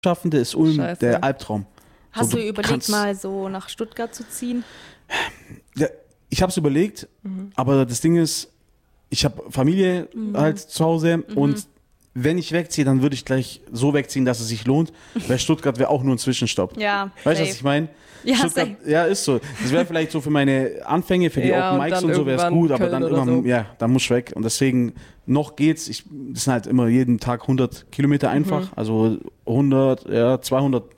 Schaffende ist Ulm Scheiße. der Albtraum. Hast So, du überlegt, mal so nach Stuttgart zu ziehen? Ja, ich habe es überlegt, aber das Ding ist, ich habe Familie halt zu Hause und wenn ich wegziehe, dann würde ich gleich so wegziehen, dass es sich lohnt, weil Stuttgart wäre auch nur ein Zwischenstopp. Ja, Weißt du, was safe. ich meine? Ja, Stuttgart, ja, ist so. Das wäre vielleicht so für meine Anfänge, für die Ja, Open und Mics dann und so wäre es irgendwann gut, aber Köln dann oder immer, so. ja, dann muss ich weg. Und deswegen noch geht's. Das sind halt immer jeden Tag 100 Kilometer einfach, also 100, ja, 200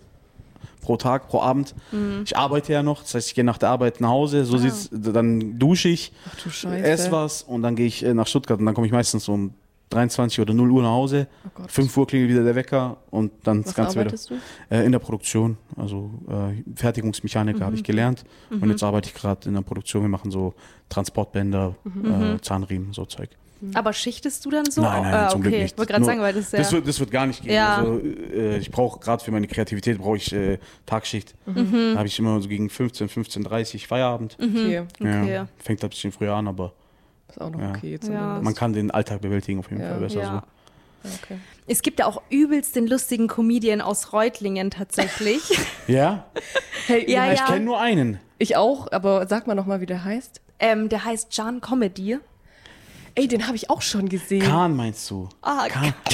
pro Tag, pro Abend. Ich arbeite ja noch, das heißt, ich gehe nach der Arbeit nach Hause, so sieht's, dann dusche ich, Ach du Scheiße. esse was und dann gehe ich nach Stuttgart und dann komme ich meistens um 23 oder 0 Uhr nach Hause. Oh Gott. 5 Uhr klingelt wieder der Wecker und dann das Was Ganze wieder. arbeitest du? In der Produktion, also Fertigungsmechaniker habe ich gelernt und jetzt arbeite ich gerade in der Produktion. Wir machen so Transportbänder, Zahnriemen, so Zeug. Aber schichtest du dann so? Nein, zum Glück nicht. Ich wollte gerade Nur- sagen, weil das ist ja... Das wird gar nicht gehen. Ja. Also, ich brauche gerade für meine Kreativität brauche ich Tagschicht. Da habe ich immer so gegen 15:30 Feierabend. Okay, Okay. Ja, fängt ein bisschen früher an, aber ist auch noch Ja. okay Ja. zumindest. man kann den Alltag bewältigen auf jeden Ja. Fall besser Ja. Okay. Es gibt ja auch übelst den lustigen Comedian aus Reutlingen tatsächlich. so. Ja? Hey, Ja, Ich kenne nur einen. ich auch, aber sag mal nochmal, wie der heißt. Der heißt Jan Comedy. Ey, den habe ich auch schon gesehen. Kahn meinst du? Ah,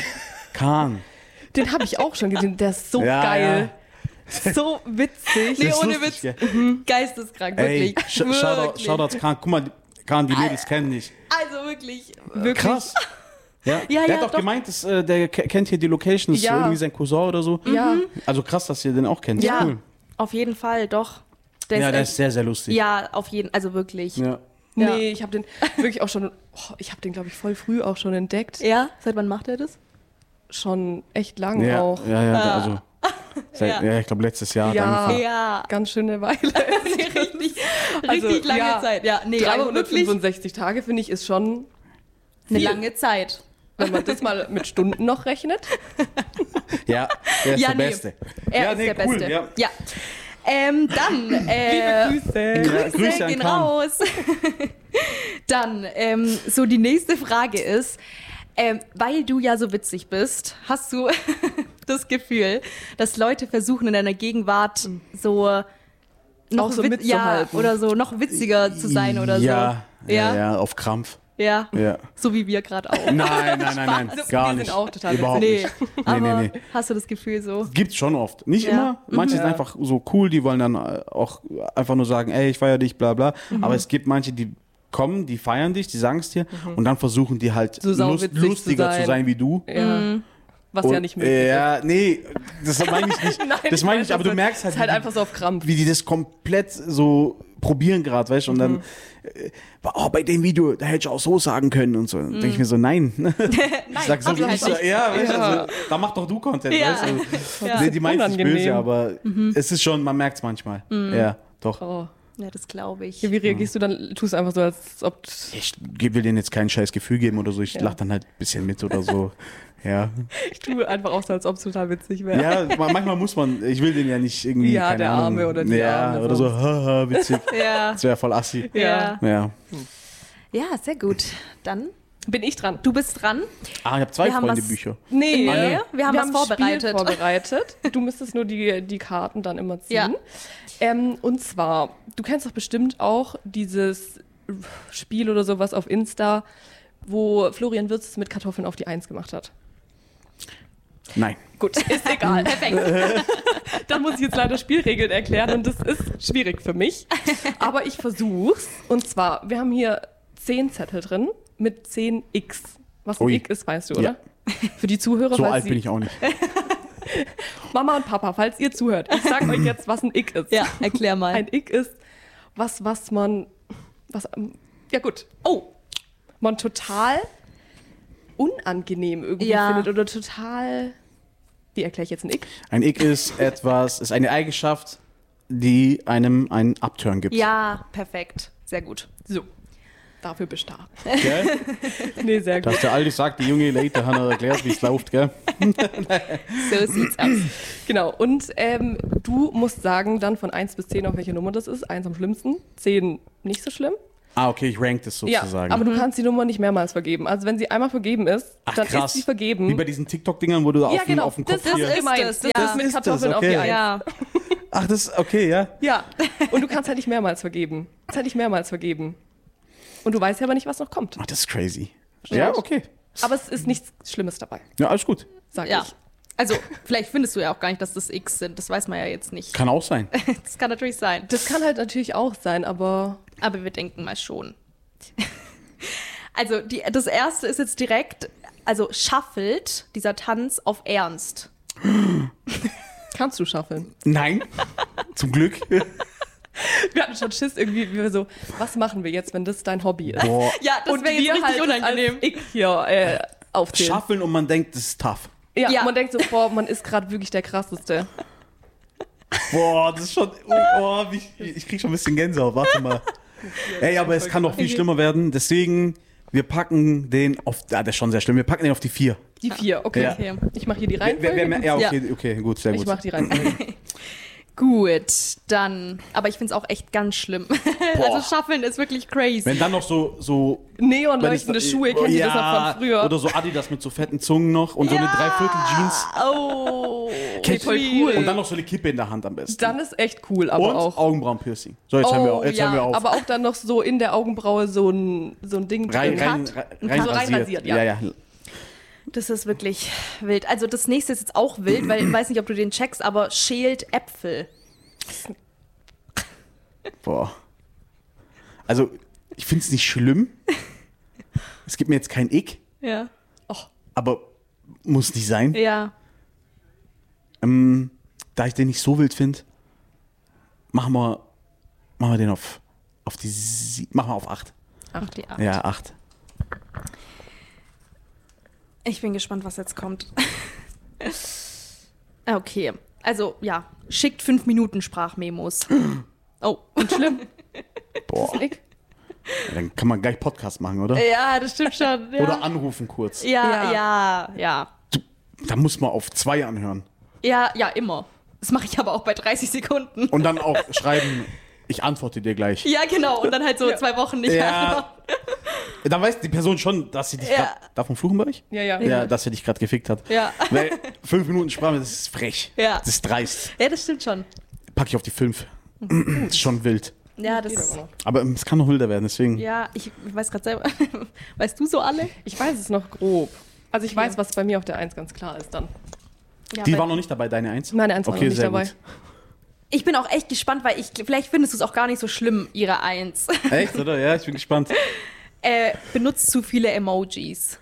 Kahn. Den habe ich auch schon gesehen. Der ist so Ja, geil. So witzig. Nee, Das ist ohne lustig, Witz. gell? Geisteskrank, Ey, wirklich. Shoutouts Kahn. Guck mal, Kahn, die Mädels kennen dich. Also wirklich. Krass. Ja, Ja, der ja, hat doch doch. gemeint, der kennt hier die Locations, Ja. irgendwie sein Cousin oder so. Ja. Also krass, dass ihr den auch kennt. Ja, Cool. auf jeden Fall, doch. Ja, der echt- ist sehr, sehr lustig. Ja, auf jeden also wirklich. Ja. Ja. Nee, ich habe den wirklich auch schon, ich habe den, glaube ich, voll früh auch schon entdeckt. Ja? Seit wann macht er das? Schon echt lang Ja, auch. also ja, ich glaube letztes Jahr Ja. hat angefangen. Ja. Ganz schöne Weile. richtig Also, lange ja, Zeit. Ja, nee, aber wirklich 365 Tage, finde ich, ist schon, eine viel. lange Zeit. wenn man das mal mit Stunden noch rechnet. Ja, der ist Ja, der nee. Beste. Er Ja, ist nee, der cool, Beste. ja. Ja. Dann, Liebe Grüße. Ja, Grüße Grüße an gehen Kahn. raus. Dann, so die nächste Frage ist, weil du ja so witzig bist, hast du das Gefühl, dass Leute versuchen in deiner Gegenwart so noch Auch so ja, mitzuhalten. oder so noch witziger zu sein oder Ja, so. ja, auf Krampf. Ja. Ja. So wie wir gerade auch. Nein, gar wir nicht. sind auch total Überhaupt Nee, nicht. aber Nee. hast du das Gefühl so? Gibt's schon oft. Nicht Ja. immer. Manche sind Ja. einfach so cool, die wollen dann auch einfach nur sagen, ey, ich feiere dich, bla bla. Aber es gibt manche, die kommen, die feiern dich, die sagen es dir und dann versuchen die halt So sauwitzig lustiger zu zu sein wie du. Ja. Was ja nicht möglich Ja, nee, das meine ich nicht. Nein, das meine ich weiß, nicht, aber das du merkst halt, ist halt einfach so auf Krampf. wie die das komplett so probieren gerade, weißt du, und dann, bei dem Video, da hätte ich auch so sagen können und so. Dann denke ich mir so, nein. Ich sag so, mach wie halt ich so, nicht. ja, weißt du, Ja. also, da mach doch du Content, Ja. weißt du. Ja. Nee, die meint nicht Unangenehm. böse, aber es ist schon, man merkt es manchmal. Ja, doch. Oh. Ja, das glaube ich. Ja, wie reagierst du dann? Tust du einfach so, als ob... Ich will denen jetzt kein scheiß Gefühl geben oder so, ich lach dann halt ein bisschen mit oder so. Ja. Ich tue einfach auch so, als ob es total witzig wäre. Ja, manchmal muss man, ich will den ja nicht irgendwie, Ja, keine der Ahnung, Arme oder die ja, Arme oder so, sonst. haha, witzig. Ja. Das wäre voll assi. Ja. Ja. Ja, sehr gut. Dann, Bin ich dran? du bist dran. Ah, ich habe 2 Wir haben Freunde-Bücher. Nee, Nee, wir haben was ein vorbereitet. Spiel vorbereitet. Du müsstest nur die Karten dann immer ziehen. Ja. Und zwar, du kennst doch bestimmt auch dieses Spiel oder sowas auf Insta, wo Florian Wirtz es mit Kartoffeln auf die Eins gemacht hat. Nein. Gut, ist egal. Perfekt. Dann muss ich jetzt leider Spielregeln erklären und das ist schwierig für mich. Aber ich versuch's. Und zwar, wir haben hier 10 Zettel drin mit 10 X. Was ein Ui. X ist, weißt du, oder? Ja. Für die Zuhörer, So falls alt sie- bin ich auch nicht. Mama und Papa, falls ihr zuhört, ich sage euch jetzt, was ein Ick ist. Ja, erklär mal. Ein Ick ist was man, ja gut, man total unangenehm irgendwie Ja. findet oder total, wie erkläre ich jetzt ein Ick? Ein Ick ist eine Eigenschaft, die einem einen Upturn gibt. Ja, perfekt. Sehr gut. So, dafür bestarrt. Gell? Nee, sehr gut. Dass der Alte sagt, die junge Leute haben erklärt, wie es läuft, gell? So sieht's aus. Genau, und du musst sagen dann von 1 bis 10, auf welche Nummer das ist. 1 am schlimmsten, 10 nicht so schlimm. Ah, okay, ich rank das Ja, sozusagen. aber du kannst die Nummer nicht mehrmals vergeben. Also wenn sie einmal vergeben ist, Ach, dann krass. ist sie vergeben. Wie bei diesen TikTok-Dingern, wo du auf den Kopf das hier... ist gemeint. das, Das ja. ist mit Das ist das, Kartoffeln auf die okay. Eins. Ja. Ach, das ist okay, ja. Ja, und du kannst halt nicht mehrmals vergeben. Und du weißt ja aber nicht, was noch kommt. Ach, das ist crazy. Ja, okay. Aber es ist nichts Schlimmes dabei, Ja, alles gut. sag Ja. ich. Also, vielleicht findest du ja auch gar nicht, dass das X sind. Das weiß man ja jetzt nicht. Kann auch sein. Das kann natürlich sein. Das kann halt natürlich auch sein, aber Aber wir denken mal schon. Also, das erste ist jetzt direkt, also shuffelt dieser Tanz auf Ernst. kannst du schaffeln. Nein, zum Glück. Wir hatten schon Schiss irgendwie, wie wir so, was machen wir jetzt, wenn das dein Hobby ist? Boah, Ja, das Und wäre jetzt wir richtig halt unangenehm. als ich hier aufzählen. schaffeln und man denkt, das ist tough. Ja, Ja. man denkt so, boah, man ist gerade wirklich der Krasseste. Boah, das ist schon... Oh, ich krieg schon ein bisschen Gänsehaut, warte mal. Ey, aber es kann noch viel schlimmer werden, deswegen, wir packen den auf... Ah, das ist schon sehr schlimm, wir packen den auf die 4. Die 4, okay. Ja. Okay. Ich mache hier die Reihenfolge. Ja, okay, gut, sehr Ich gut. mache die Reihenfolge. Gut, dann. Aber ich finde es auch echt ganz schlimm. Boah. Also Shuffeln ist wirklich crazy. Wenn dann noch so Neonleuchtende Schuhe, kennt ihr das noch von früher? Oder so Adidas mit so fetten Zungen noch und so eine Dreiviertel-Jeans. Oh, Kennt- voll cool. Und dann noch so eine Kippe in der Hand am besten. Dann ist echt cool, aber und auch. Augenbrauenpiercing. So, jetzt hören wir auf. ja, Hören wir auf. Aber auch dann noch so in der Augenbraue so ein Ding rein, drin. rein, Cut. rein, So rasiert. reinrasiert, ja. Ja. das ist wirklich wild. Also das nächste ist jetzt auch wild, weil ich weiß nicht, ob du den checkst, aber schält Äpfel. Boah. Also, ich finde es nicht schlimm. Es gibt mir jetzt kein Ick, Ja. aber muss nicht sein. Ja. Da ich den nicht so wild finde, machen wir den auf machen wir auf 8. Ach, die 8. Ja, 8. Ich bin gespannt, was jetzt kommt. Okay. Also, ja. Schickt 5 Minuten Sprachmemos. Oh. Und schlimm. Boah. Ich, Dann kann man gleich Podcast machen, oder? Ja, das stimmt schon. Ja. Oder anrufen kurz. Ja. Da muss man auf 2 anhören. Ja, immer. Das mache ich aber auch bei 30 Sekunden. Und dann auch schreiben, ich antworte dir gleich. Ja, genau. Und dann halt so 2 Wochen nicht Ja. Dann weiß die Person schon, dass sie dich Ja. grad, darf man fluchen bei euch? ja. Ja, dass sie dich gerade gefickt hat. Ja. Weil 5 Minuten Sprache, das ist frech. Ja. Das ist dreist. Ja, das stimmt schon. Pack ich auf die 5. Das ist schon wild. Ja, Geht das. aber noch. Aber es kann noch wilder werden, deswegen. Ja, ich weiß gerade selber. Weißt du so alle? Ich weiß es noch grob. Also ich weiß, was bei mir auf der 1 ganz klar ist dann. Ja, Die weil- war noch nicht dabei, deine 1? Meine 1 war noch nicht sehr dabei. gut. Ich bin auch echt gespannt, weil vielleicht findest du es auch gar nicht so schlimm, ihre 1. Echt, oder? Ja, ich bin gespannt. Benutzt zu viele Emojis.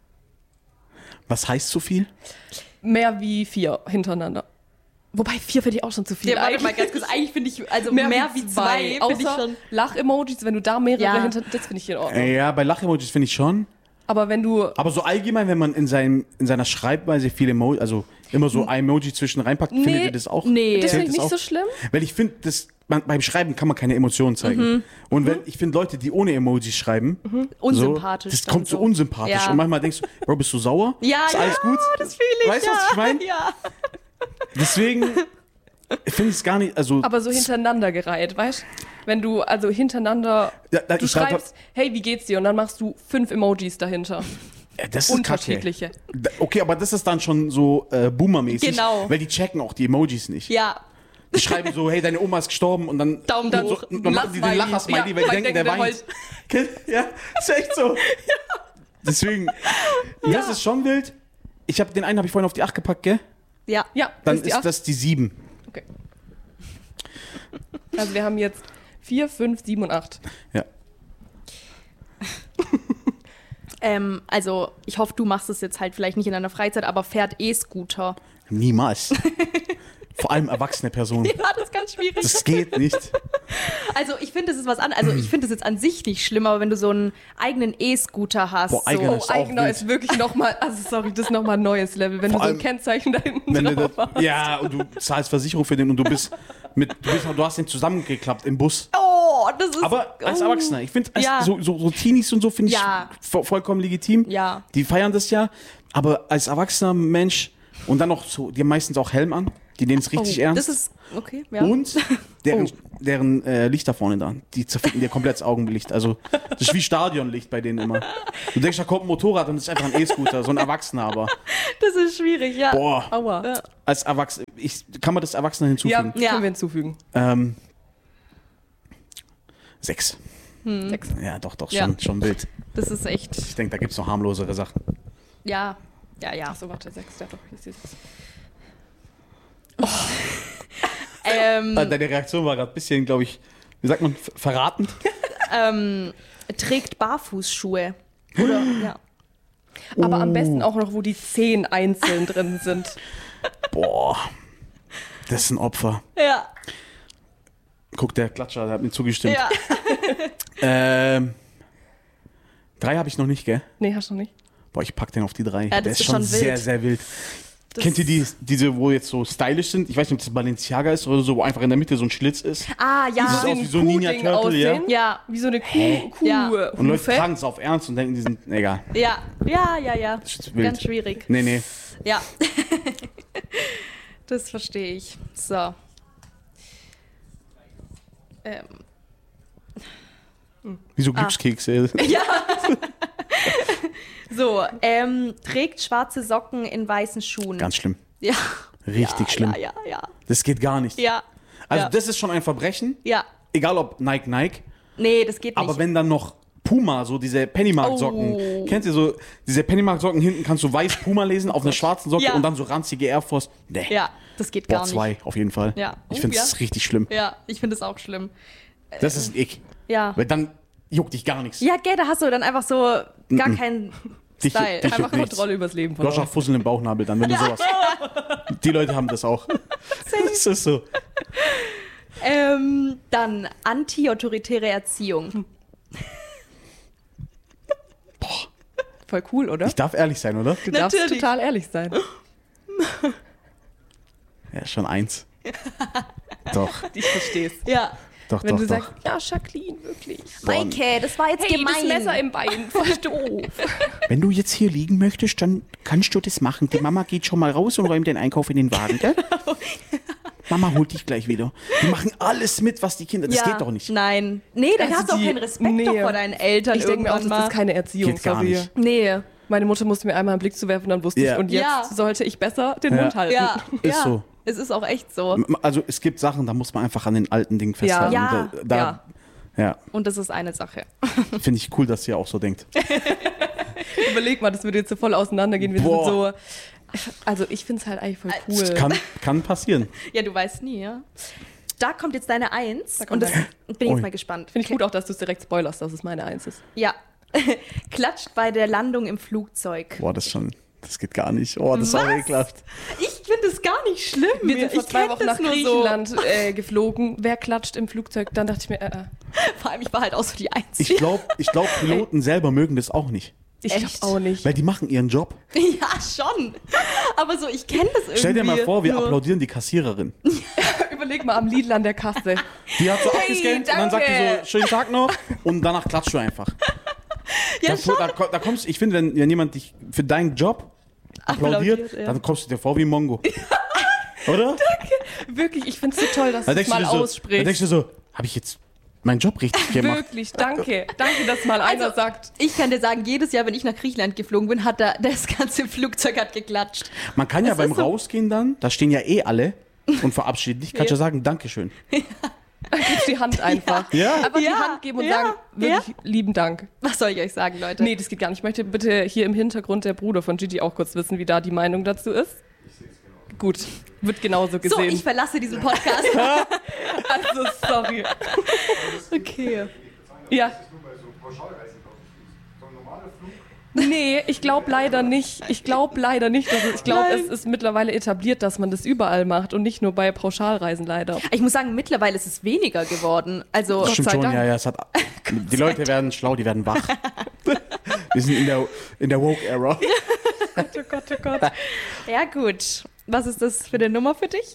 Was heißt so viel? Mehr wie 4 hintereinander. Wobei 4 finde ich auch schon zu viel. Ja, warte mal Eigentlich. ganz kurz. Eigentlich finde ich, also mehr wie 2 finde ich Außer schon. Lach-Emojis, wenn du da mehrere Ja. hinter... Das finde ich in Ordnung. Ja, bei Lach-Emojis finde ich schon. Aber wenn du... Aber so allgemein, wenn man in seiner Schreibweise viele Emojis, also immer so ein Emoji zwischen reinpackt, findet ihr das auch? Nee. Das Zählt finde ich nicht auch? so schlimm. Weil ich finde, beim Schreiben kann man keine Emotionen zeigen. Und wenn ich finde, Leute, die ohne Emojis schreiben, Unsympathisch. so, das dann kommt so unsympathisch. Ja. Und manchmal denkst du, Bro, bist du sauer? Ja, ist alles gut? das fühle ich. Weißt du, ja. was ich meine? Ja. Deswegen finde ich es gar nicht, also... Aber so hintereinander gereiht, weißt du? Wenn du also hintereinander... Ja, Du schreibst, hey, wie geht's dir? Und dann machst du 5 Emojis dahinter. das ist Unterschiedliche. Kacke. Okay, aber das ist dann schon so Boomer-mäßig. Genau. Weil die checken auch die Emojis nicht. Ja. Die schreiben so, hey, deine Oma ist gestorben und dann Daumen und hoch. So, und dann machen die den Lacher-Smiley, Ja, weil die weil denken, der weint. Ja, ist echt so. Deswegen, das ist schon wild. Den einen habe ich vorhin auf die 8 gepackt, gell? Ja. Ja, Dann das die ist 8. das die 7. Okay. Also wir haben jetzt 4, 5, 7 und 8. Ja. Also, ich hoffe, du machst es jetzt halt vielleicht nicht in deiner Freizeit, aber fährt E-Scooter. Niemals. Vor allem erwachsene Personen. Ja, das ist ganz schwierig. Das geht nicht. Also, ich finde, das ist was anderes. Also, ich finde das jetzt an sich nicht schlimm, aber wenn du so einen eigenen E-Scooter hast. Boah, eigener so, ist auch Eigener wild. ist wirklich nochmal, also sorry, das ist nochmal ein neues Level. Wenn Vor du so ein allem, Kennzeichen da hinten Wenn du drauf das, hast. ja, und du zahlst Versicherung für den und du hast den zusammengeklappt im Bus. Oh, das ist. Aber als oh. Erwachsener, ich finde, Ja. so Teenies und so finde ich Ja. vollkommen legitim. Ja. Die feiern das ja. Aber als erwachsener Mensch, Und dann noch so, die haben meistens auch Helm an, die nehmen es richtig ernst. Das ist, okay, ja. Und deren Lichter vorne dran, die zerficken dir komplett das Augenlicht. Also das ist wie Stadionlicht bei denen immer. Du denkst, da kommt ein Motorrad und das ist einfach ein E-Scooter, so ein Erwachsener aber. Das ist schwierig, ja. Boah, Aua. Ja. als Erwachsener, kann man das Erwachsene Ja, hinzufügen? können wir hinzufügen. 6. 6. Ja, doch, Ja. schon wild. Das ist echt, Ich denke, da gibt es noch harmlosere Sachen. ja. Achso, warte, 6. Ja, doch, hier ist dieses. Deine Reaktion war gerade ein bisschen, glaube ich, wie sagt man, verratend. Trägt Barfußschuhe. Oder, ja. Aber am besten auch noch, wo die 10 einzeln drin sind. Boah, das ist ein Opfer. Ja. Guck, der Klatscher, der hat mir zugestimmt. Ja. 3 habe ich noch nicht, gell? Nee, hast du noch nicht. Boah, ich pack den auf die 3. Ja, das der ist ist schon schon sehr, wild. sehr wild. Das- Kennt ihr diese, wo jetzt so stylisch sind? Ich weiß nicht, ob das Balenciaga ist oder so, wo einfach in der Mitte so ein Schlitz ist. Ah, Sieht ja. aus wie so ein Ninja Kuhding Turtle, ja. aussehen. Ja. Wie so eine Kuh. Ja. Und Leute Hufe. tragen es auf Ernst und denken, die sind, egal. Ja. Das ist wild. Ganz schwierig. Nee. Ja. Das verstehe ich. So. Wie so Glückskekse. So, trägt schwarze Socken in weißen Schuhen. Ganz schlimm. Ja. Richtig ja, schlimm. Ja. Das geht gar nicht. Ja. Also ja. das ist schon ein Verbrechen. Ja. Egal ob Nike. Nee, das geht nicht. Aber wenn dann noch Puma, so diese Pennymark-Socken. Oh. Kennt ihr so, diese Pennymark-Socken, hinten kannst du weiß Puma lesen auf einer schwarzen Socke Ja. und dann so ranzige Air Force. Nee. Ja, das geht Boah, gar nicht. 2 auf jeden Fall. Ja. Ich finde ja. es richtig schlimm. Ja, ich finde es auch schlimm. Das ist ein Ick. Ja. Weil dann juckt dich gar nichts. Ja, gell, da hast du dann einfach so gar keinen Dich- Style. dich- Einfach nichts. Kontrolle übers Leben Du von hast auch euch. Fusseln im Bauchnabel dann, wenn du sowas. Die Leute haben das auch. Das ist so. Dann anti-autoritäre Erziehung. Voll cool, oder? Ich darf ehrlich sein, oder? Du darfst Natürlich. total ehrlich sein. Ja, schon 1. Doch, Ich versteh's. Ja. doch, Wenn doch, du doch. sagst, ja, Jacqueline, wirklich. Maike, das war jetzt Hey, gemein. das Messer im Bein, voll doof. Wenn du jetzt hier liegen möchtest, dann kannst du das machen. Die Mama geht schon mal raus und räumt den Einkauf in den Wagen, gell? Mama holt dich gleich wieder. Die machen alles mit, was die Kinder... Das geht doch nicht. Nein. Nee, dann Also hast du auch die- keinen Respekt nee. doch vor deinen Eltern Ich denke mir auch, irgendwann das mal. ist keine Erziehung, Geht gar sorry. nicht. Nee. Meine Mutter musste mir einmal einen Blick zuwerfen, dann wusste Ja. ich, und jetzt Ja. sollte ich besser den Mund halten. Ja. Ist ja. so. Es ist auch echt so. Also es gibt Sachen, da muss man einfach an den alten Dingen festhalten. Ja. Ja, Und das ist eine Sache. finde ich cool, dass ihr auch so denkt. Überleg mal, das würde jetzt so voll auseinandergehen. Wir Boah. sind so... Also ich finde es halt eigentlich voll Das cool. kann passieren. Ja, du weißt nie, ja. Da kommt jetzt deine 1. Da kommt Und das deine- bin ich Ui. jetzt mal gespannt. Finde ich gut auch, dass du es direkt spoilerst, dass es meine Eins ist. Ja. Klatscht bei der Landung im Flugzeug. Boah, das geht gar nicht. Oh, das ist auch Was? ekelhaft. Ich finde es gar nicht schlimm. Wir sind vor Ich 2 kenn Wochen das nach nur Griechenland geflogen. Wer klatscht im Flugzeug? Dann dachte ich mir, So. Vor allem, ich war halt auch so die 1. Ich glaube, Piloten selber mögen das auch nicht. ich glaube Echt? auch nicht. Weil die machen ihren Job. Ja, schon. Aber so, ich kenne das irgendwie. Stell dir mal vor, wir nur- applaudieren die Kassiererin. Überleg mal am Lidl an der Kasse. Die hat so Hey, abgescannt und dann sagt die danke. so, schönen Tag noch und danach klatscht du einfach. Ja, schon. Da kommst ich finde, wenn jemand dich für deinen Job applaudiert, ja. dann kommst du dir vor wie ein Mongo. Oder? Wirklich, ich finde es so toll, dass du Dann es denkst, du mal dir so, dann aussprichst. denkst du so, habe ich jetzt meinen Job richtig gemacht? Wirklich, danke. Danke, dass mal einer Also, sagt. Ich kann dir sagen, jedes Jahr, wenn ich nach Griechenland geflogen bin, hat da das ganze Flugzeug hat geklatscht. Man kann ja Das beim ist so- Rausgehen dann, da stehen ja eh alle und verabschieden dich, kannst ja sagen, Dankeschön. Gibst die Hand einfach. Ja? Einfach die Ja, Hand geben und ja, sagen, wirklich lieben Dank. Was soll ich euch sagen, Leute? Nee, das geht gar nicht. Ich möchte bitte hier im Hintergrund der Bruder von Gigi auch kurz wissen, wie da die Meinung dazu ist. Gut, wird genauso So, gesehen. ich verlasse diesen Podcast. Also, sorry. Okay. Ja. Nee, ich glaube leider nicht. Ich glaube es ist mittlerweile etabliert, dass man das überall macht und nicht nur bei Pauschalreisen leider. Ich muss sagen, mittlerweile ist es weniger geworden. Also, Das stimmt sei schon, Dank. ja, es hat, die Leute werden schlau, die werden wach. Wir sind in der Woke-Era. Oh Gott, oh Gott. ja gut. Was ist das für eine Nummer für dich?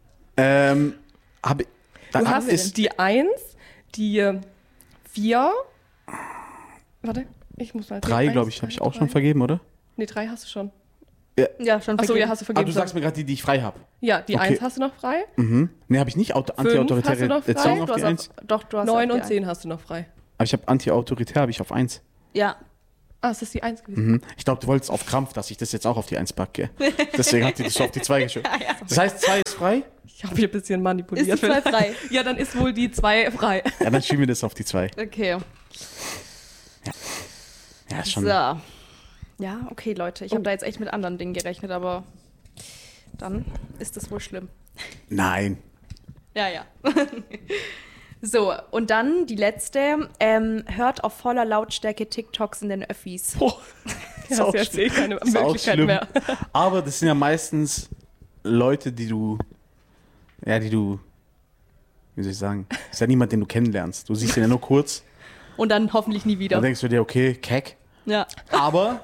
Du hast die 1, die 4. Warte, ich muss mal. 3, glaube ich, habe ich auch schon vergeben, oder? Nee, 3 hast du schon. Ja, schon Achso, vergeben. ja, hast du Ah, vergeben. du sagst mir gerade die ich frei habe. Ja, die Okay. 1 hast du noch frei. Ne, habe ich nicht hast du antiautoritäre noch frei? Erziehung Du auf die hast 1. Doch, du hast 9 auf und die 10 hast du noch frei. Aber ich habe antiautoritär, habe ich auf 1. Ja. Ah, es ist die 1 gewesen. Ich glaube, du wolltest auf Krampf, dass ich das jetzt auch auf die 1 packe. Deswegen hat die das so auf die 2 geschoben. Das heißt, 2 ist frei? Ich habe hier ein bisschen manipuliert. Ist die 2 frei? Ja, dann ist wohl die 2 frei. Ja, dann schieben wir das auf die 2. Okay. Ja, ist schon. So. Ja, okay, Leute. Ich habe da jetzt echt mit anderen Dingen gerechnet, aber dann ist das wohl schlimm. Nein. Ja. So, und dann die letzte. Hört auf voller Lautstärke TikToks in den Öffis. Boah, Ja, hast jetzt eh keine ist auch Möglichkeit schlimm. mehr. Aber das sind ja meistens Leute, die du, wie soll ich sagen, das ist ja niemand, den du kennenlernst. Du siehst ihn ja nur kurz, Und dann hoffentlich nie dann wieder. denkst du dir, okay, keck. Ja. Aber,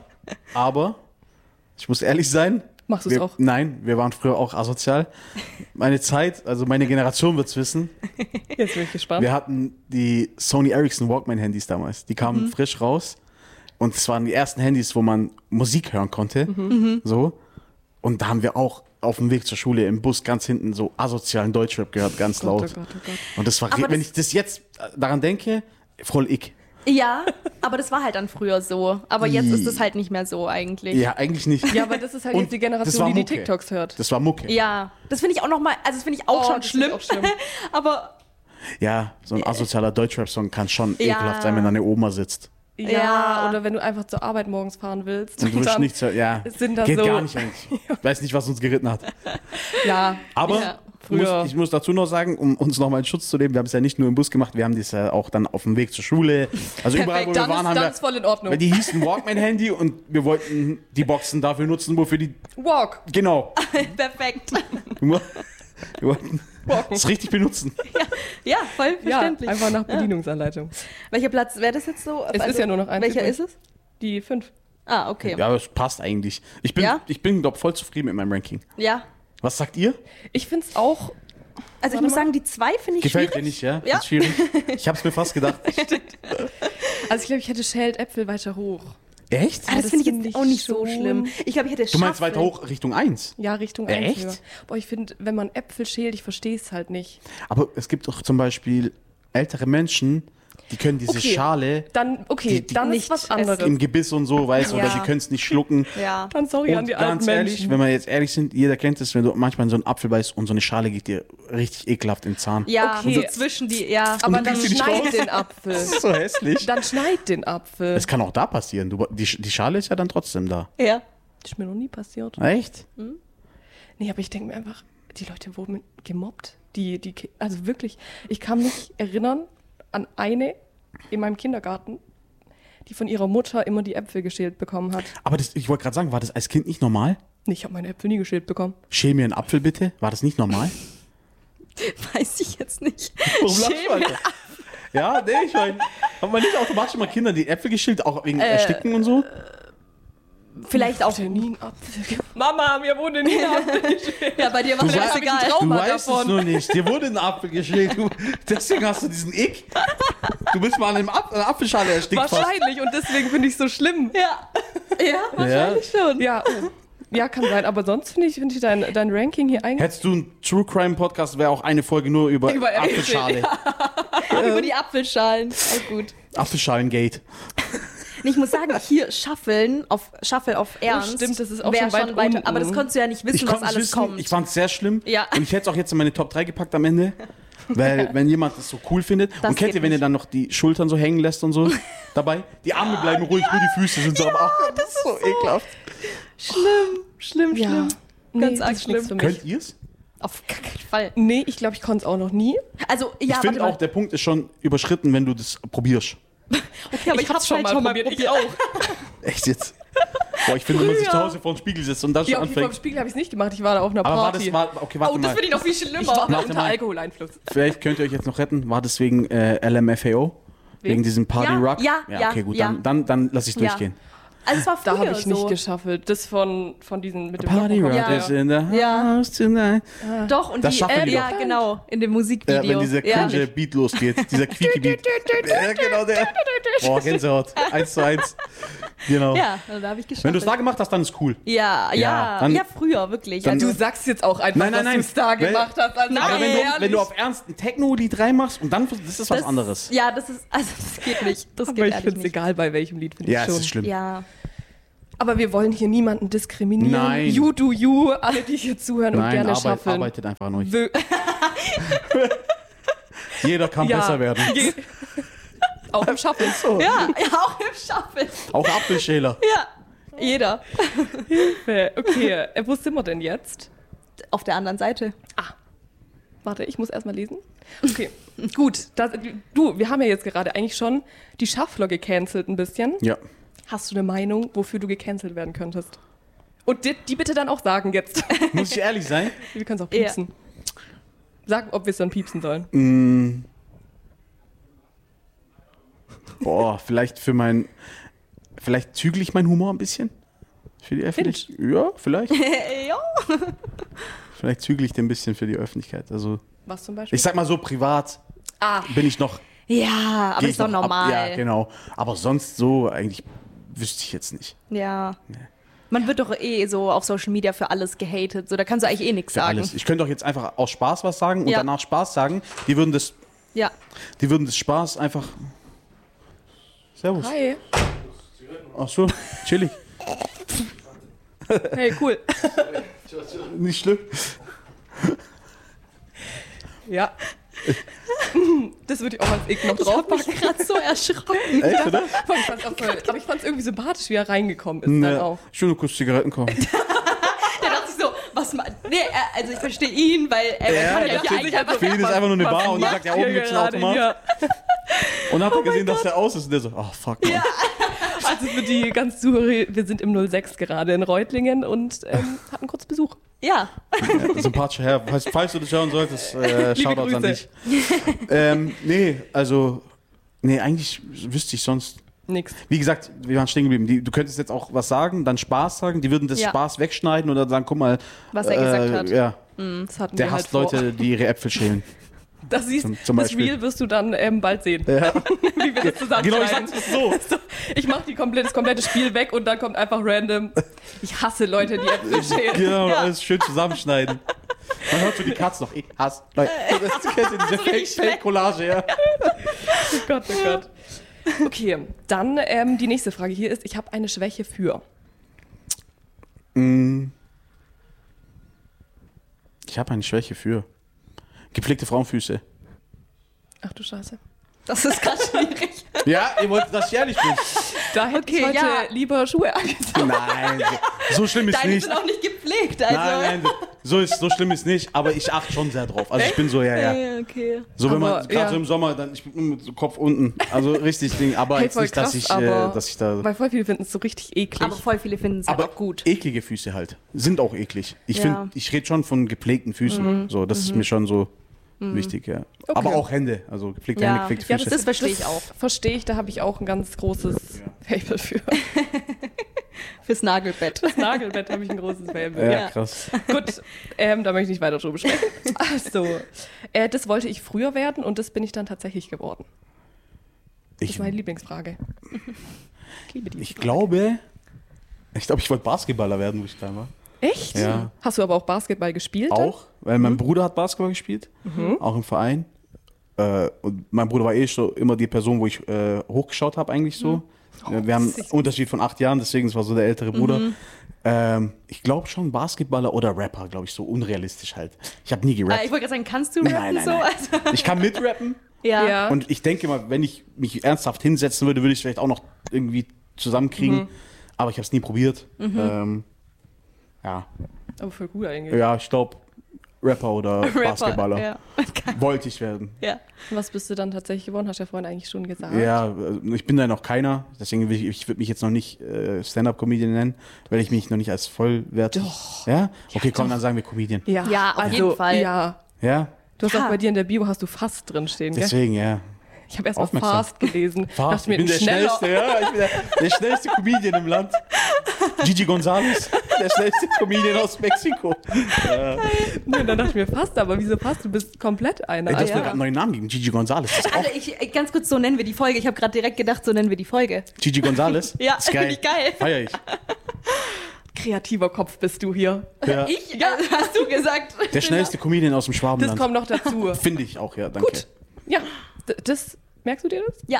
ich muss ehrlich sein. Machst du es auch? Nein, wir waren früher auch asozial. Meine Zeit, also meine Generation wird es wissen. Jetzt bin ich gespannt. Wir hatten die Sony Ericsson Walkman-Handys damals. Die kamen frisch raus. Und es waren die ersten Handys, wo man Musik hören konnte. So. Und da haben wir auch auf dem Weg zur Schule im Bus ganz hinten so asozialen Deutschrap gehört, ganz laut. Oh Gott. Und das war, Aber wenn das- ich das jetzt daran denke, voll ich. Ja, aber das war halt dann früher so. Aber jetzt ist es halt nicht mehr so eigentlich. Ja, eigentlich nicht. Ja, aber das ist halt Und jetzt die das Generation, war die die Mucke. TikToks hört. Das war Mucke. Ja, das finde ich auch nochmal, also das finde ich auch Oh, schon das finde schlimm. ich auch schlimm. Aber Ja, so ein asozialer Deutschrap-Song kann schon Ja. ekelhaft sein, wenn deine Oma sitzt. Ja, Ja. oder wenn du einfach zur Arbeit morgens fahren willst. Und du willst dann nichts hören. Ja, sind da geht so, gar nicht eigentlich. Weiß nicht, was uns geritten hat. Ja, Aber Ja, früher. ich muss dazu noch sagen, um uns nochmal in Schutz zu nehmen, wir haben es ja nicht nur im Bus gemacht, wir haben das ja auch dann auf dem Weg zur Schule. Also überall, wo wir dann waren, ist haben das wir. voll in Ordnung. Weil die hießen Walkman-Handy und wir wollten die Boxen dafür nutzen, wofür die. Walk. Genau. perfekt. Wir wollten es richtig benutzen. Ja, voll Ja, verständlich. einfach nach Bedienungsanleitung. Welcher Platz wäre das jetzt so? Also, Es ist ja nur noch ein Welcher übrig. ist es? Die 5. Ah, okay. Ja, das passt eigentlich. Ich bin, Ja? glaube voll zufrieden mit meinem Ranking. Ja. Was sagt ihr? Ich finde es auch. Also ich Warte muss mal. sagen, die 2 finde ich Gefällt schwierig. dir nicht, ja? Ja. Ist schwierig. Ich habe es mir fast gedacht. Also ich glaube, ich hätte Schält Äpfel weiter hoch. Echt? Ah, das das finde ich find jetzt ich auch nicht so schon. schlimm. Ich glaube, ich hätte Du meinst Schaffel. weiter hoch Richtung 1. Ja, Richtung Echt? 1 höher. Boah, ich finde, wenn man Äpfel schält, ich verstehe es halt nicht. Aber es gibt doch zum Beispiel ältere Menschen, die können diese Okay. Schale Dann, okay, Die- dann nicht ist was essen. anderes. im Gebiss und so, weißt du, oder Ja. sie können es nicht schlucken. Ja. Dann sorry an Und die alten ganz ehrlich, Menschen. wenn wir jetzt ehrlich sind, jeder kennt es, wenn du manchmal in so einen Apfel beißt und so eine Schale geht dir richtig ekelhaft in den Zahn. Ja, Okay. so zwischen die, ja. Aber du dann kriegst sie nicht schneid raus. den Apfel. Das ist so hässlich. Dann schneid den Apfel. Das kann auch da passieren. Die Schale ist ja dann trotzdem da. Ja. Das ist mir noch nie passiert. Echt? Nee, aber ich denke mir einfach, die Leute wurden gemobbt. Also wirklich, ich kann mich erinnern an eine in meinem Kindergarten, die von ihrer Mutter immer die Äpfel geschält bekommen hat. Aber ich wollte gerade sagen, war das als Kind nicht normal? Nee, ich habe meine Äpfel nie geschält bekommen. Schäl mir einen Apfel bitte. War das nicht normal? Weiß ich jetzt nicht. Warum lachst du, Alter? Ja, nee, ich meine, haben wir nicht automatisch mal Kinder die Äpfel geschält, auch wegen Ersticken und so? Vielleicht auch. Nie einen Apfel. Mama, mir wurde nie ein Apfel geschält. Ja, bei dir war Du das weißt- egal. Du Trauma weißt davon. es nur nicht. Dir wurde ein Apfel geschält. Deswegen hast du diesen Ick. Du bist mal an einer Apfelschale erstickt fast. Wahrscheinlich und deswegen finde ich es so schlimm. Ja. Ja, wahrscheinlich schon. Ja, oh. Ja, kann sein. Aber sonst finde ich dein Ranking hier eigentlich. Hättest du einen True Crime Podcast, wäre auch eine Folge nur über Über Apfelschale. Über die Apfelschalen. Auch gut. Apfelschalengate. Nee, ich muss sagen, hier Shuffle auf Ernst. stimmt, das ist auch wär schon weit unten. Aber das konntest du ja nicht wissen, was konnte es alles wissen, kommt. ich fand es sehr schlimm. Ja. Und ich hätte es auch jetzt in meine Top 3 gepackt am Ende. Weil, wenn jemand das so cool findet. Das Und kennt geht ihr, wenn ihr nicht. dann noch die Schultern so hängen lässt und so dabei? Die Arme bleiben ruhig, nur die Füße sind so am Arm. Das ist so ekelhaft. Schlimm. Ja. Ganz Nee, arg das ist nichts schlimm. für mich. Könnt ihr es? Auf gar keinen Fall. Nee, ich glaube, ich konnte es auch noch nie. Also, Ich ja, finde warte auch, der Punkt ist schon überschritten, wenn du das probierst. okay, aber ich hab's hab's halt schon mal probiert. Ich auch. Echt jetzt? Boah, ich finde, wenn man sich zu Hause vor den Spiegel setzt und dann schon Ja, okay, vor dem anfängt. Spiegel habe ich es nicht gemacht. Ich war da auf einer Aber war Party. das, okay, warte Oh, das mal. finde ich noch viel ich schlimmer. war Warte unter mal. Alkoholeinfluss. Vielleicht könnt ihr euch jetzt noch retten. War das wegen LMFAO? Wegen diesem Party Ja, Rock? ja, okay, gut, ja. dann lass ich Ja. durchgehen. Also, es war früher Da habe ich nicht so. geschaffelt. Das von diesen mit dem Party Rock Ja. is in the Ja. house tonight. Doch, und Das die, schaffen die ja, doch. genau, in dem Musikvideo. Wenn dieser cringe Beat losgeht, dieser quieke Beat. Ja, genau der. Boah, Gänsehaut. 1:1. Genau. Ja, also da habe ich geschaffelt. Wenn du es da gemacht hast, dann ist cool. Ja, früher, wirklich. Dann- Also, Du sagst jetzt auch einfach, Nein, dass du es da Weil- gemacht hast. Also Nein, Aber ehrlich. wenn du auf Ernst ein Techno-Lied reinmachst und dann, das ist was anderes. Ja, das geht nicht. Das Aber geht ich ehrlich finde es nicht. egal, bei welchem Lied, finde Ja, ich es schon. ist schlimm. Ja. Aber wir wollen hier niemanden diskriminieren. Nein. You do you, alle, die hier zuhören und Nein, gerne schaffeln. arbeitet einfach nur. Wö- Jeder kann Ja. besser werden. Auch im Schaffen. Ja, auch im Schaffen. Auch Apfelschäler. Ja, jeder. Okay, wo sind wir denn jetzt? Auf der anderen Seite. Warte, ich muss erstmal lesen. Okay, gut. Wir haben ja jetzt gerade eigentlich schon die Schaffler gecancelt ein bisschen. Ja. Hast du eine Meinung, wofür du gecancelt werden könntest? Und die bitte dann auch sagen jetzt. Muss ich ehrlich sein? Wir können es auch piepsen. Sag, ob wir es dann piepsen sollen. Boah, vielleicht zügle ich meinen Humor ein bisschen. Für die Öffentlichkeit. Ja, vielleicht. Ja. Vielleicht zügle ich den ein bisschen für die Öffentlichkeit. Also, Was zum Beispiel? ich sag mal so, privat bin ich noch. Ja, aber geh ist ich doch noch ab. normal. Ja, genau. Aber sonst so eigentlich wüsste ich jetzt nicht. Ja. Man wird doch so auf Social Media für alles gehatet. So, da kannst du eigentlich nichts Für sagen. alles. Ich könnte doch jetzt einfach aus Spaß was sagen und Ja. danach Spaß sagen. Die würden das Spaß einfach. Servus. Hi. Ach so, chillig. Hey, cool. Nicht schlimm. Ja. Das würde ich auch als Ick noch Ich hab mich draufpacken. gerade so erschrocken. Echt, oder? Aber ich fand es irgendwie sympathisch, wie er reingekommen ist dann auch. Ich will nur kurz Zigaretten kaufen. Der dachte sich so, nee, also ich verstehe ihn, weil er kann ja natürlich. hier eigentlich einfach Für ihn ist einfach nur eine Bar und dann sagt er, oben gibt's einen Automat. Ja. Und dann hat er gesehen, dass der aus ist und der so, oh fuck, Mann. Also für die ganz Zuhörer, wir sind im 06 gerade in Reutlingen und hatten kurz Besuch. Ja. Ja, sympathischer Herr. Falls du das hören solltest, Shoutouts an dich. Grüße. Nee, eigentlich wüsste ich sonst. Nix. Wie gesagt, wir waren stehen geblieben. Du könntest jetzt auch was sagen, dann Spaß sagen. Die würden das Ja. Spaß wegschneiden oder sagen, guck mal. Was er gesagt hat. Ja, Das hatten der wir halt hasst vor. Leute, die ihre Äpfel schälen. Das siehst, zum das Beispiel. Reel wirst du dann bald sehen, Ja. wie wir das Genau, ich zusammenschneiden. sag's so. Ich mache das komplette Spiel weg und dann kommt einfach random. Ich hasse Leute, die Äpfel schälen. Genau, alles schön zusammenschneiden. Man hört so die Katze noch. Ich hasse Leute. Das kennst du, diese Fake-Collage, ja. Oh Gott, oh Gott. Okay, dann die nächste Frage hier ist, ich habe eine Schwäche für. Ich habe eine Schwäche für gepflegte Frauenfüße. Ach du Scheiße. Das ist gerade schwierig. Ja, ihr wollt, dass ich ehrlich bin. Da hätte ich heute lieber Schuhe angezogen. Nein, so schlimm ist Deine nicht. sind auch nicht gepflegt, also. Nein, so schlimm ist nicht, aber ich achte schon sehr drauf. Also ich bin so, ja. Okay. So wenn man, Aber, gerade ja. so im Sommer, dann ich bin immer mit so Kopf unten. Also richtig Ding, aber Hey, jetzt voll nicht, krass, dass ich da. Weil voll viele finden es so richtig eklig. Aber voll viele finden es Aber auch gut. eklige Füße halt. Sind auch eklig. Ich Ja. finde, ich rede schon von gepflegten Füßen. So, das ist mir schon so wichtig, ja. Okay. Aber auch Hände. Also gepflegte Ja. Hände, gepflegte Ja, Füße. Das verstehe ich auch. Verstehe ich, da habe ich auch ein ganz großes Faible für. Fürs Nagelbett. Das Nagelbett habe ich ein großes Faible. ja, Ja. krass. Gut, da möchte ich nicht weiter drüber sprechen. Also, das wollte ich früher werden und das bin ich dann tatsächlich geworden. Das Ich, ist meine Lieblingsfrage. Ich liebe die. ich glaube, ich wollte Basketballer werden, wo ich klein war. Echt? Ja. Hast du aber auch Basketball gespielt? Auch, weil mein Bruder hat Basketball gespielt, auch im Verein. Und mein Bruder war so immer die Person, wo ich hochgeschaut habe eigentlich so. Wir haben einen Unterschied von 8 Jahren, deswegen das war so der ältere Bruder. Ich glaube schon Basketballer oder Rapper, glaube ich, so unrealistisch halt. Ich habe nie gerappt. Ich wollte gerade sagen, kannst du rappen Nein. so? Also, Ich kann mitrappen ja. Ja. und ich denke mal, wenn ich mich ernsthaft hinsetzen würde, würde ich es vielleicht auch noch irgendwie zusammenkriegen. Aber ich habe es nie probiert. Ja. Aber voll gut eigentlich. Ja, ich glaube Rapper oder Basketballer. Ja. Wollte ich werden. Ja. Was bist du dann tatsächlich geworden? Hast du ja vorhin eigentlich schon gesagt. Ja, ich bin da noch keiner. Deswegen ich würde mich jetzt noch nicht Stand-Up-Comedian nennen, weil ich mich noch nicht als vollwertig... Doch. Ja? Okay, komm, dann sagen wir Comedian. Ja, auf jeden Fall. Ja. Ja? Du hast Ja. auch bei dir in der Bio hast du fast drin stehen, gell? Deswegen, ja. Ich habe erst mal Aufmerksam. fast gelesen. Fast. Dachte mir, Ich bin der schneller. Schnellste, ja. Ich bin der schnellste Comedian im Land. Gigi Gonzalez. Der schnellste Comedian aus Mexiko. Nee, dann dachte ich mir fast, aber wieso passt? Du bist komplett einer. Ey, du hast mir ja. gerade einen neuen Namen gegeben. Gigi Gonzalez. Das ist auch Alter, ganz kurz, so nennen wir die Folge. Ich habe gerade direkt gedacht, so nennen wir die Folge. Gigi Gonzalez? Ja, ist geil. finde ich geil. Feier ich. Kreativer Kopf bist du hier. Ja. Ich? Ja, hast du gesagt. Der schnellste Comedian aus dem Das Schwabenland. kommt noch dazu. Finde ich auch, ja, danke. Gut. Ja, das, merkst du dir das? Ja.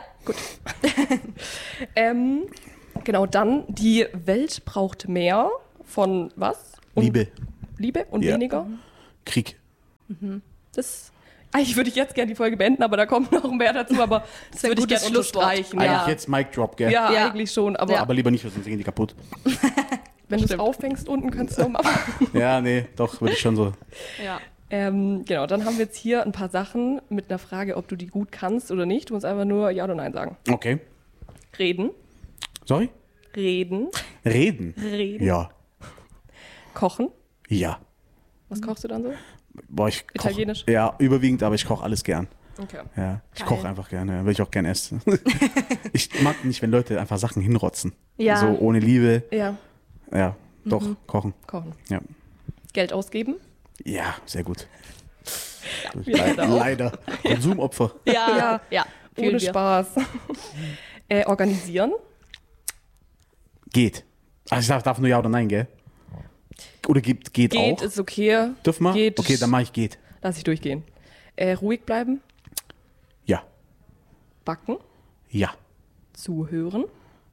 Genau, dann die Welt braucht mehr von was? Liebe, Liebe und Ja. weniger? Krieg. Das, eigentlich würde ich jetzt gerne die Folge beenden, aber da kommt noch mehr dazu, aber das ein würde ich gutes gerne Schlusswort. unterstreichen. Eigentlich Ja. jetzt Mic Drop, gell? Ja, Ja. eigentlich schon, aber Aber lieber nicht, sonst gehen die kaputt. wenn du es auffängst unten, kannst du noch machen. Ja, nee, doch, würde ich schon so. Ja. Genau, dann haben wir jetzt hier ein paar Sachen mit einer Frage, ob du die gut kannst oder nicht. Du musst einfach nur Ja oder Nein sagen. Okay. Reden, Sorry? reden, Reden. reden. Ja. Kochen. Ja. Was kochst du dann so? Boah, ich koch, Italienisch? Ja, überwiegend, aber ich koche alles gern. Okay. Ja, ich Geil. koche einfach gerne, will ich auch gern essen. Ich mag nicht, wenn Leute einfach Sachen hinrotzen. Ja. So ohne Liebe. Ja, Ja, doch, kochen. kochen. Ja. Geld ausgeben. Ja, sehr gut. wir leider auch. Leider. Konsumopfer. Ja. Ja. Ohne Fühlen wir. Spaß. Organisieren. Geht. Also ich darf nur Ja oder Nein, gell? Oder geht Geht auch? ist okay. Dürfen wir? Geht. Okay, dann mache ich geht. Lass ich durchgehen. Ruhig bleiben. Ja. Backen. Ja. Zuhören.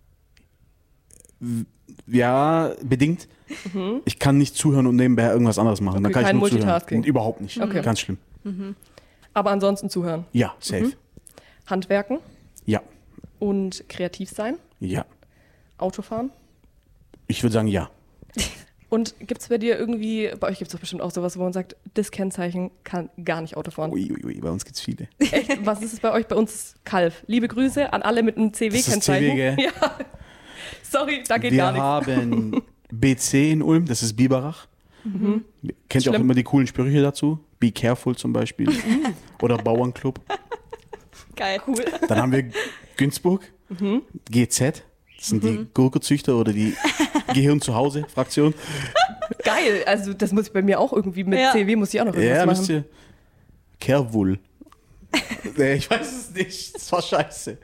Ja, bedingt. Ich kann nicht zuhören und nebenbei irgendwas anderes machen. Okay, Dann kann kein ich nur Multitasking. zuhören. Überhaupt nicht. Okay. Ganz schlimm. Aber ansonsten zuhören. Ja, safe. Handwerken. Ja. Und kreativ sein. Ja. Autofahren. Ich würde sagen ja. Und gibt es bei dir irgendwie, bei euch gibt es doch bestimmt auch sowas, wo man sagt, das Kennzeichen kann gar nicht Auto fahren. Ui, bei uns gibt's viele. Echt? Was ist es bei euch? Bei uns ist Kalf. Liebe Grüße an alle mit einem CW-Kennzeichen. CW, gell? Ja. Sorry, da geht Wir gar nichts. haben BC in Ulm, das ist Biberach. Kennt ihr auch Schlimm. immer die coolen Sprüche dazu? Be careful zum Beispiel. Oder Bauernclub. Geil. Cool. Dann haben wir Günzburg, GZ. Das sind die Gurkezüchter oder die Gehirn zu Hause Fraktion. Geil. Also das muss ich bei mir auch irgendwie mit Ja. CW muss ich auch noch irgendwas Ja, machen. müsst ihr. Kerwul. Nee, ich weiß es nicht. Das war scheiße.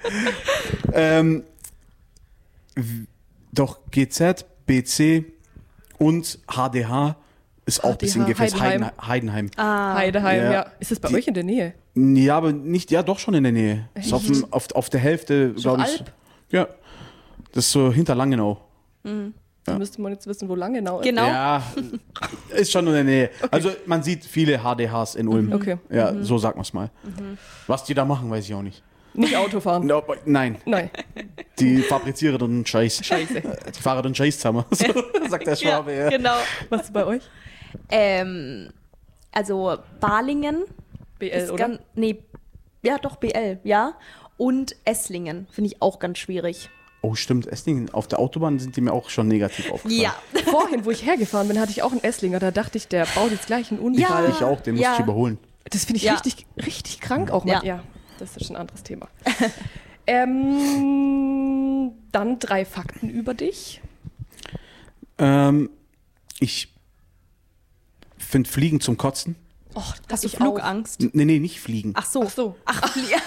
Doch GZ, BC und HDH ist auch ein bisschen HDH, gefällt. Heidenheim. Heidenheim. Heideheim, Ja. ja. Ist das bei Die- euch in der Nähe? Ja, aber nicht, ja, doch schon in der Nähe. Ist auf der Hälfte, Ist doch glaube ich. Alp? Ja. Das ist so hinter Langenau. Da müsste man jetzt wissen, wo Langenau ist. Genau. Ja, ist schon in der Nähe. Also man sieht viele HDHs in Ulm. Okay. Ja, so sagen wir es mal. Was die da machen, weiß ich auch nicht. Nicht Auto fahren. No, nein, Nein. die fabrizieren den Scheiß. Scheiße. Die fahren den Scheiß zusammen, so sagt der Schwabe. Ja. Genau. Was ist bei euch? Also Balingen. BL, ist oder? Nee, ja doch, BL, ja. Und Esslingen finde ich auch ganz schwierig. Oh, stimmt, Esslingen, auf der Autobahn sind die mir auch schon negativ aufgefallen. Ja. Vorhin, wo ich hergefahren bin, hatte ich auch einen Esslinger. Da dachte ich, der baut jetzt gleich einen Unfall. Ja. Ich auch, den muss Ja. ich überholen. Das finde ich Ja. richtig, richtig krank auch. Ja. Ja, das ist schon ein anderes Thema. Dann 3 Fakten über dich. Ich finde Fliegen zum Kotzen. Oh, Hast du ich Flugangst? Nee, nicht Fliegen. Ach so. Ach so. Ach,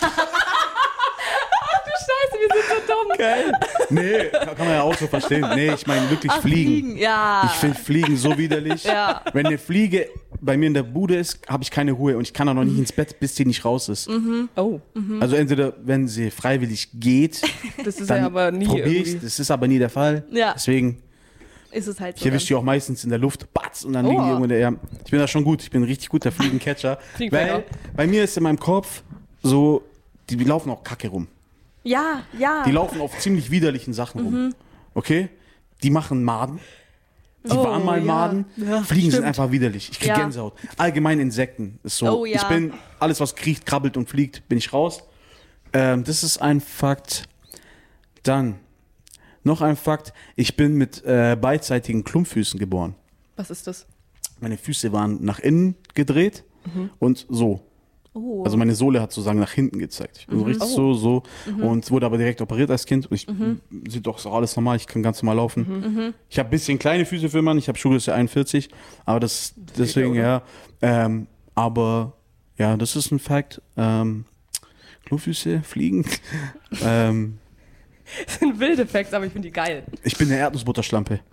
Scheiße, wir sind so dumm. Geil. Nee, kann man ja auch so verstehen. Nee, ich meine wirklich Fliegen. Ja. Ich finde Fliegen so widerlich. Ja. Wenn eine Fliege bei mir in der Bude ist, habe ich keine Ruhe und ich kann auch noch nicht ins Bett, bis sie nicht raus ist. Oh, Also entweder, wenn sie freiwillig geht, das ist dann ja aber nie probiere ich irgendwie. Das ist aber nie der Fall. Ja. Deswegen, Ist es halt so. ich erwische die auch meistens in der Luft, batz, und dann liegen die Oh. irgendwo in der Erde. Ich bin da schon gut, ich bin ein richtig guter Fliegencatcher. Fliegenfänger. Weil bei mir ist in meinem Kopf so, die laufen auch Kacke rum. Ja, ja. Die laufen auf ziemlich widerlichen Sachen rum. Okay? Die machen Maden. Die Oh, waren mal ja. Maden. Ja, Fliegen sind stimmt. einfach widerlich. Ich krieg Ja. Gänsehaut. Allgemein Insekten ist so. Oh, ja. Ich bin, alles was kriecht, krabbelt und fliegt, bin ich raus. Das ist ein Fakt. Dann, noch ein Fakt. Ich bin mit beidseitigen Klumpfüßen geboren. Was ist das? Meine Füße waren nach innen gedreht und so. Oh. Also meine Sohle hat sozusagen nach hinten gezeigt. Ich bin so richtig so. Und wurde aber direkt operiert als Kind. Und sieht doch so alles normal, ich kann ganz normal laufen. Ich habe ein bisschen kleine Füße für Mann, ich habe Schuhgröße 41. Aber deswegen, ja. Aber ja, das ist ein Fakt. Klofüße fliegen. Das sind wilde Facts, aber ich finde die geil. Ich bin eine Erdnussbutterschlampe.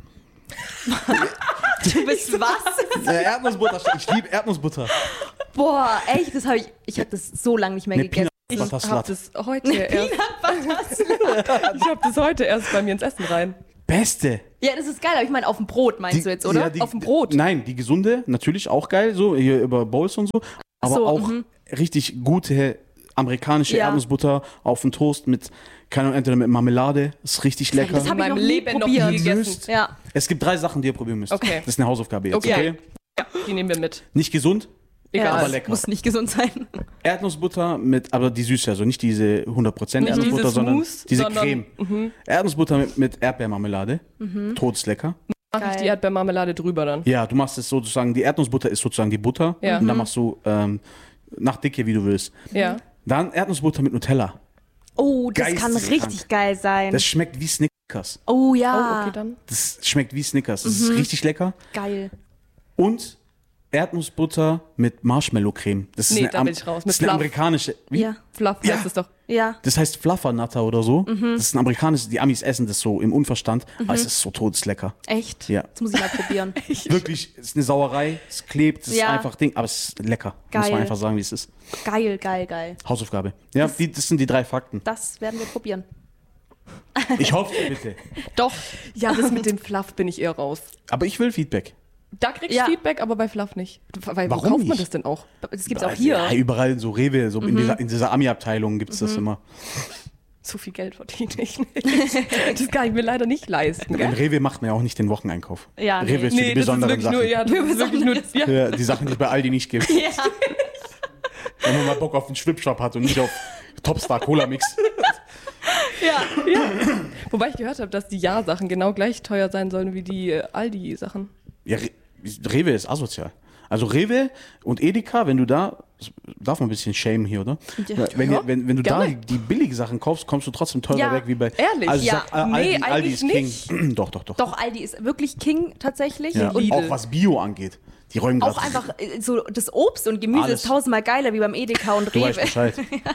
Du bist was? Erdnussbutterschlampe. Ich liebe Erdnussbutter. Boah, echt, ich habe das so lange nicht mehr gegessen. Ich Peanut Butter habe Slut. das heute erst. Ich habe das heute erst bei mir ins Essen rein. Beste. Ja, das ist geil, aber ich meine, auf dem Brot meinst du jetzt, oder? Ja, Auf dem Brot. Nein, die gesunde, natürlich auch geil, so hier über Bowls und so. Aber So, auch richtig gute amerikanische Ja. Erdnussbutter auf dem Toast mit, keine Ahnung, entweder mit Marmelade, ist richtig lecker. Das habe ich In noch meinem nie Leben noch nie probiert. gegessen. Ja. Es gibt 3 Sachen, die ihr probieren müsst. Okay. Das ist eine Hausaufgabe jetzt, Okay. okay? Ja, die nehmen wir mit. Nicht gesund, Egal. aber das lecker. muss nicht gesund sein. Erdnussbutter mit, aber die süße, also nicht diese 100% Nicht Erdnussbutter, dieses sondern Mousse, diese sondern- Creme. Erdnussbutter mit Erdbeermarmelade, todeslecker. Mache ich Geil. die Erdbeermarmelade drüber dann. Ja, du machst es sozusagen, die Erdnussbutter ist sozusagen die Butter Ja. und dann machst du nach Dicke, wie du willst. Ja. Dann Erdnussbutter mit Nutella. Oh, das kann Geisteskrank. richtig geil sein. Das schmeckt wie Snickers. Oh Oh, ja, okay, dann. Das schmeckt wie Snickers. Das ist richtig lecker. geil. Und Erdnussbutter mit Marshmallow-Creme. Das ist Nee, eine, da bin ich raus. Mit das ist eine Fluff. amerikanische. Wie? Ja, Fluff Ja. heißt es doch. ja. Das heißt Fluffernutter oder so. Das ist ein amerikanisches, die Amis essen das so im Unverstand, aber es ist so todeslecker. Echt? Ja. Das muss ich mal probieren. Wirklich, es ist eine Sauerei, es klebt, es ist Ja. einfach Ding, aber es ist lecker. Muss Geil. man einfach sagen, wie es ist. Geil, geil, geil. Hausaufgabe. Ja, das sind die 3 Fakten. Das werden wir probieren. Ich hoffe, bitte. Doch. Ja, das mit dem Fluff bin ich eher raus. Aber ich will Feedback. Da krieg ich Ja. Feedback, aber bei Fluff nicht. Weil, Warum wo kauft man nicht? das denn auch? Das gibt's auch Also, hier. Ja, überall in so Rewe, so in dieser Ami-Abteilung gibt es das immer. So viel Geld verdiene ich nicht. Das kann ich mir leider nicht leisten. In Gell? Rewe macht man ja auch nicht den Wocheneinkauf. Ja, nee. Rewe ist für die Nee, das ist besonderen wirklich Sachen. nur, ja, das ist wirklich nur, ja. Ja, die Sachen, die es bei Aldi nicht gibt. Ja. Wenn man mal Bock auf den Schwipschwap hat und nicht auf Topstar Cola Mix. Ja. Wobei ich gehört habe, dass die Ja-Sachen genau gleich teuer sein sollen wie die Aldi-Sachen. Ja, Rewe ist asozial. Also Rewe und Edeka, wenn du da, darf man ein bisschen shamen hier, oder? Ja. Wenn du da Gerne. die billigen Sachen kaufst, kommst du trotzdem teurer Ja. weg wie bei... Ehrlich? Also ich Ja. sag, Nee, Aldi eigentlich ist King. nicht. Doch. Doch, Aldi ist wirklich King tatsächlich. Ja. Und Lidl. Auch was Bio angeht. Die räumen auch grad- einfach so das Obst und Gemüse Alles. ist tausendmal geiler wie beim Edeka und Du weißt Rewe. Bescheid.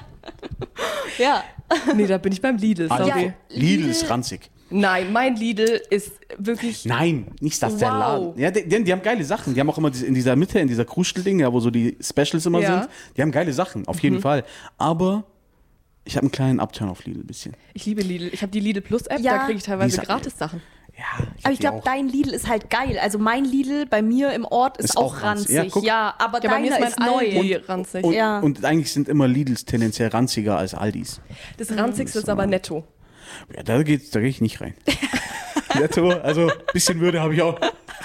Ja. Nee, da bin ich beim Lidl, sorry. Also, Ja. Lidl ist ranzig. Nein, mein Lidl ist wirklich... Nein, nicht das der Wow. Laden. Ja, die haben geile Sachen. Die haben auch immer in dieser Mitte, in dieser Krustelding, ja, wo so die Specials immer Ja. sind. Die haben geile Sachen, auf jeden Fall. Aber ich habe einen kleinen Upturn auf Lidl ein bisschen. Ich liebe Lidl. Ich habe die Lidl Plus App, Ja. da kriege ich teilweise Die ist- Gratis-Sachen. Ja, Aber ich glaube, dein Lidl ist halt geil. Also mein Lidl bei mir im Ort ist auch ranzig. Ja, guck. Ja, aber Ja, bei mir deiner ist ist mein neu. Aldi ranzig. Und, Ja. und eigentlich sind immer Lidls tendenziell ranziger als Aldis. Das ranzigste ist aber Netto. Ja, da gehe ich nicht rein. Netto, also ein bisschen Würde habe ich auch.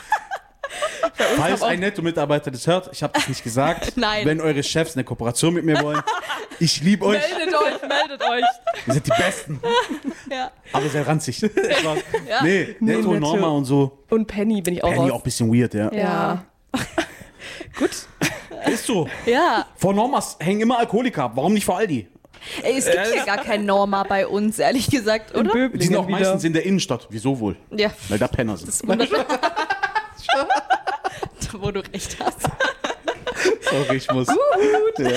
Falls ein Netto-Mitarbeiter das hört, ich habe das nicht gesagt. Nein. Wenn eure Chefs eine Kooperation mit mir wollen, ich liebe euch. Meldet euch. Ihr seid die Besten. Ja. Aber sehr ranzig. Spaß. Ja. Nee, Netto, Netto. Norma und so. Und Penny bin ich auch Penny raus. auch ein bisschen weird, ja. Ja. Gut. Ist so. Ja. Vor Normas hängen immer Alkoholiker ab. Warum nicht vor Aldi? Ey, es gibt hier gar kein Norma bei uns, ehrlich gesagt, In oder? Die sind auch Böblingen meistens in der Innenstadt. Wieso wohl? Ja. Weil da Penner sind. Wo du recht hast. Sorry, ich muss. Ja.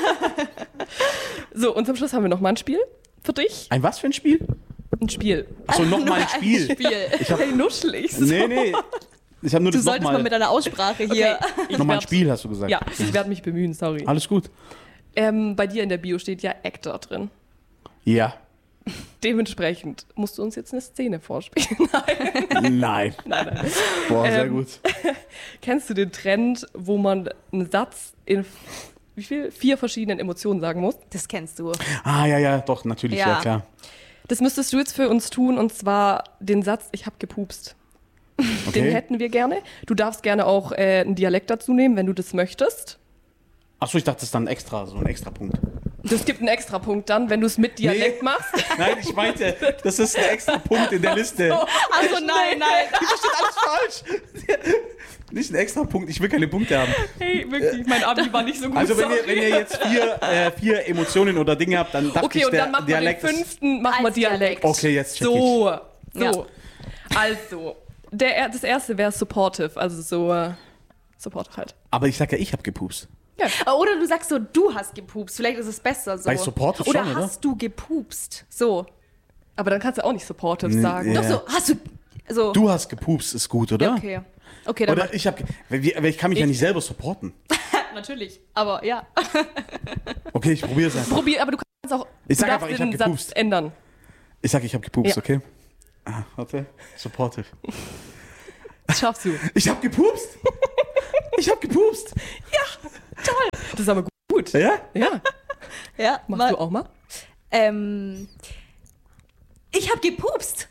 So, und zum Schluss haben wir noch mal ein Spiel für dich. Ein was für ein Spiel? Ein Spiel. Achso, nochmal ein Spiel. Ich hab, Hey, nuschel ich so. nee. Ich habe nur Du das solltest mal nochmal. mit deiner Aussprache hier. Ich Nochmal ein werd- Spiel, hast du gesagt. Ja, ich werde mich bemühen, sorry. Alles gut. Bei dir in der Bio steht ja Actor drin. Ja. Dementsprechend musst du uns jetzt eine Szene vorspielen. Nein. Nein. Boah, sehr Ähm, gut. Kennst du den Trend, wo man einen Satz in 4 verschiedenen Emotionen sagen muss? Das kennst du. Ah, ja, doch, natürlich, ja, Ja. klar. Das müsstest du jetzt für uns tun, und zwar den Satz, ich habe gepupst. Den Okay. hätten wir gerne. Du darfst gerne auch einen Dialekt dazu nehmen, wenn du das möchtest. Achso, ich dachte, das ist dann extra, so ein extra Punkt. Das gibt einen extra Punkt dann, wenn du es mit Dialekt machst. Nein, ich meinte, das ist ein extra Punkt in der Liste. Also nein. Hier steht alles falsch. Nicht einen extra Punkt, ich will keine Punkte haben. Hey, wirklich, mein Abi war nicht so gut. Also wenn sorry. ihr jetzt vier Emotionen oder Dinge habt, dann dachte Okay, ich, und dann machen wir den Dialekt ist... 5. machen wir Als Dialekt. Okay, jetzt check ich. So. Ja. Also, das erste wäre supportive, also so supportive halt. Aber ich sag ja, ich hab gepupst. Oder du sagst so, du hast gepupst. Vielleicht ist es besser so. Bei supportive oder schon, oder? hast du gepupst? So. Aber dann kannst du auch nicht supportive sagen. ja. Doch so, hast du... So. Du hast gepupst, ist gut, oder? Okay. Okay, dann Oder ich kann mich ja nicht selber supporten. natürlich. Aber ja. Okay, ich probiere es einfach. Probier, aber du kannst auch Ich sag du darfst einfach, ich hab den gepupst. Satz ändern. Ich sag, ich hab gepupst, Ja. okay? Warte. Supportive. Das schaffst du. Ich hab gepupst! Ich hab gepupst! Das ist aber gut. Ja? Ja. Ja, Machst du auch mal? Ich hab gepupst.